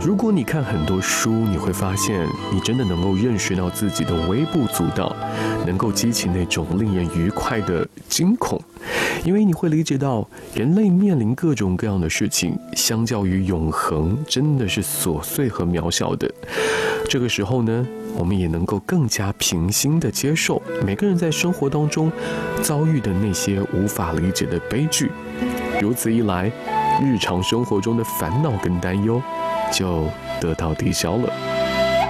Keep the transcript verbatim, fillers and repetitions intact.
如果你看很多书，你会发现你真的能够认识到自己的微不足道，能够激起那种令人愉快的惊恐，因为你会理解到人类面临各种各样的事情，相较于永恒真的是琐碎和渺小的。这个时候呢，我们也能够更加平心地接受每个人在生活当中遭遇的那些无法理解的悲剧。如此一来，日常生活中的烦恼跟担忧就得到抵消了。